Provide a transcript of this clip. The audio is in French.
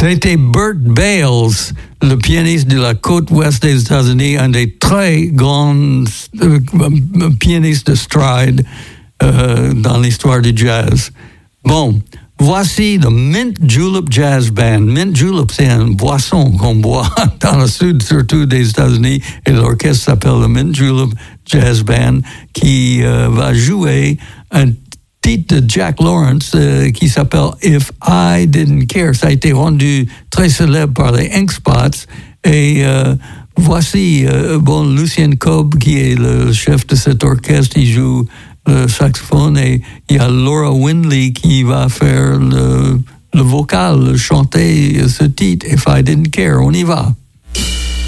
C'était Burt Bales, le pianiste de la côte ouest des États-Unis, un des très grands pianistes de stride dans l'histoire du jazz. Bon, voici le Mint Julep Jazz Band. Mint Julep, c'est une boisson qu'on boit dans le sud, surtout des États-Unis, et l'orchestre s'appelle le Mint Julep Jazz Band, qui va jouer un titre de Jack Lawrence qui s'appelle If I Didn't Care. Ça a été rendu très célèbre par les Ink Spots. Et voici Lucien Cobb, qui est le chef de cet orchestre, il joue le saxophone, et il y a Laura Windley qui va faire le vocal, chanter ce titre If I Didn't Care. On y va.